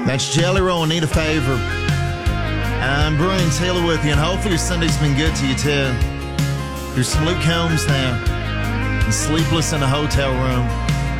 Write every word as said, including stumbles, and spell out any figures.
That's Jelly Roll. I need a favor. I'm Brian Taylor with you, and hopefully your Sunday's been good to you too. There's some Luke Combs now, and Sleepless in a Hotel Room.